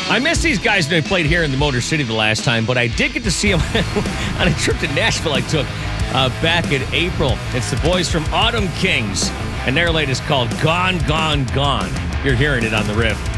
I missed these guys when they played here in the Motor City the last time, but I did get to see them on a trip to Nashville I took back in April. It's the boys from Autumn Kings, and their latest called Gone, Gone, Gone. You're hearing it on The Riff.